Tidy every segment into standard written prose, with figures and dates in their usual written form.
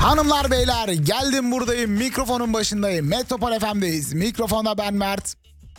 Hanımlar beyler geldim buradayım, mikrofonun başındayım. Metropol FM'deyiz. Mikrofonda ben Mert.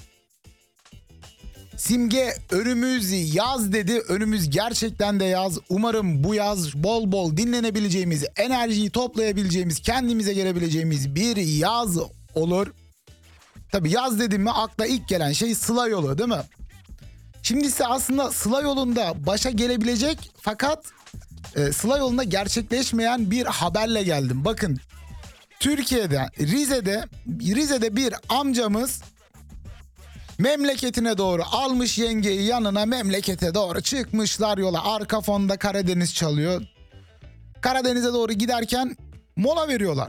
Simge önümüz yaz dedi. Önümüz gerçekten de yaz. Umarım bu yaz bol bol dinlenebileceğimiz, enerjiyi toplayabileceğimiz, kendimize gelebileceğimiz bir yaz olur. Tabii yaz dedim mi akla ilk gelen şey Sıla yolu değil mi? Şimdi ise aslında Sıla yolunda başa gelebilecek fakat Sıla yolunda gerçekleşmeyen bir haberle geldim. Bakın Türkiye'de Rize'de bir amcamız memleketine doğru almış yengeyi yanına, memlekete doğru çıkmışlar yola. Arka fonda Karadeniz çalıyor. Karadeniz'e doğru giderken mola veriyorlar.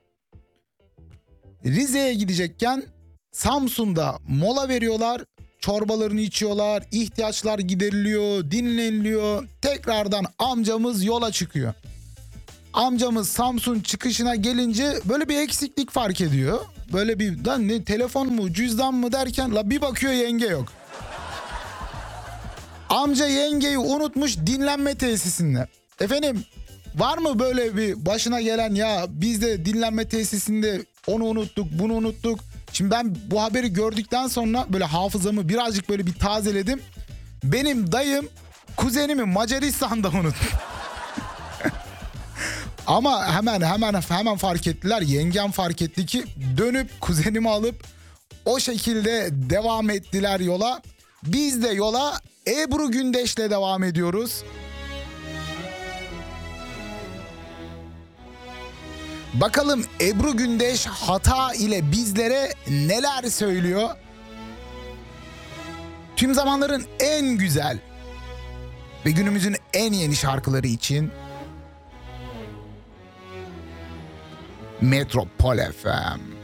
Rize'ye gidecekken Samsun'da mola veriyorlar. Çorbalarını içiyorlar, ihtiyaçlar gideriliyor, dinleniliyor. Tekrardan amcamız yola çıkıyor. Amcamız Samsun çıkışına gelince böyle bir eksiklik fark ediyor. Böyle bir lan ne telefon mu cüzdan mı derken la bir bakıyor yenge yok. Amca yengeyi unutmuş dinlenme tesisinde. Efendim var mı böyle bir başına gelen, ya biz de dinlenme tesisinde onu unuttuk bunu unuttuk. Şimdi ben bu haberi gördükten sonra böyle hafızamı birazcık böyle bir tazeledim. Benim dayım kuzenimi Macaristan'da unuttu. Ama hemen fark ettiler. Yengem fark etti ki dönüp kuzenimi alıp o şekilde devam ettiler yola. Biz de yola Ebru Gündeş'le devam ediyoruz. Bakalım Ebru Gündeş hata ile bizlere neler söylüyor? Tüm zamanların en güzel ve günümüzün en yeni şarkıları için Metropol FM.